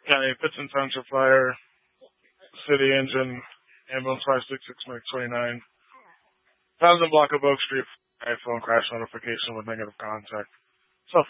County, Pittston Township Fire, City Engine, Ambulance 566 Mike 29, 1000 block of Oak Street, phone crash notification with negative contact.